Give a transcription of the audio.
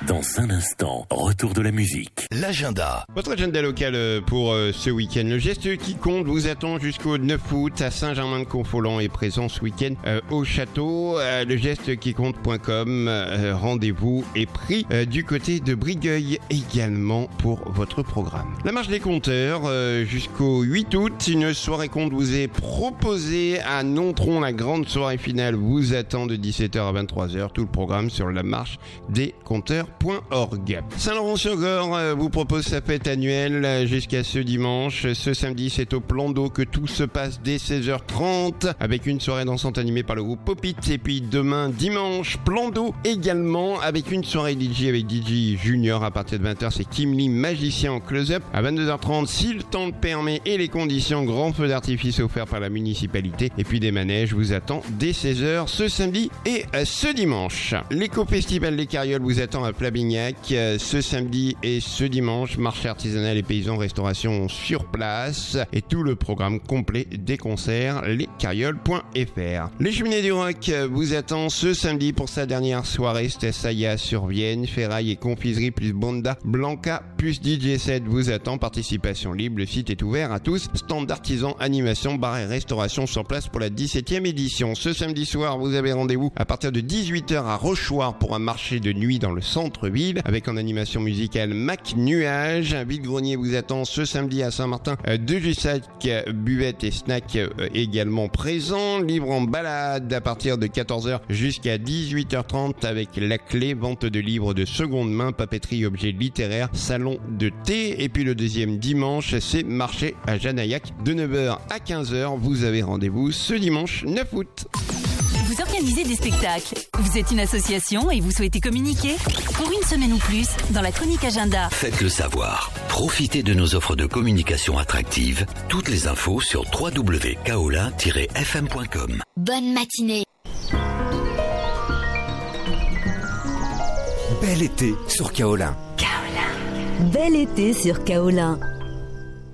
Dans un instant, retour de la musique. L'agenda. Votre agenda local pour ce week-end. Le geste qui compte vous attend jusqu'au 9 août à Saint-Germain-de-Confolens et présent ce week-end au château. Le geste qui compte.com. Rendez-vous est pris du côté de Brigueuil également pour votre programme. La marche des compteurs jusqu'au 8 août. Une soirée compte vous est proposée à Nontron. La grande soirée finale vous attend de 17h à 23h. Tout le programme sur la marche des compteurs.org. Saint-Laurent-sur-Gorre vous propose sa fête annuelle jusqu'à ce dimanche. Ce samedi, c'est au plan d'eau que tout se passe dès 16h30 avec une soirée dansante animée par le groupe Popit. Et puis demain, dimanche, plan d'eau également avec une soirée DJ avec DJ Junior à partir de 20h. C'est Kim Lee, magicien en close-up. À 22h30, si le temps le permet et les conditions, grand feu d'artifice offert par la municipalité. Et puis des manèges vous attend dès 16h ce samedi et ce dimanche. L'éco-festival des Carrioles vous attend à Plabignac ce samedi et ce dimanche. Marché artisanal et paysans, restauration sur place et tout le programme complet des concerts, lescarrioles.fr. Les Cheminées du Rock vous attend ce samedi pour sa dernière soirée. C'était Saya sur Vienne, ferraille et confiserie plus Bonda Blanca plus DJ set vous attend. Participation libre, le site est ouvert à tous. Stand d'artisans, animation, bar et restauration sur place pour la 17e édition. Ce samedi soir, vous avez rendez-vous à partir de 18h à Rochoir pour un marché de nuit dans le centre-ville avec en animation musicale Mac Nuage. Un vide-grenier vous attend ce samedi à Saint-Martin de Jussac, buvette et snack également présents. Livre en balade à partir de 14h jusqu'à 18h30 avec la clé, vente de livres de seconde main, papeterie, objets littéraires, salon de thé. Et puis le deuxième dimanche, c'est marché à Janaillac de 9h à 15h. Vous avez rendez-vous ce dimanche 9 août. Vous organisez des spectacles, vous êtes une association et vous souhaitez communiquer? Pour une semaine ou plus, dans la chronique agenda. Faites-le savoir. Profitez de nos offres de communication attractives. Toutes les infos sur www.kaolin-fm.com. Bonne matinée. Bel été sur Kaolin. Bel été sur Kaolin.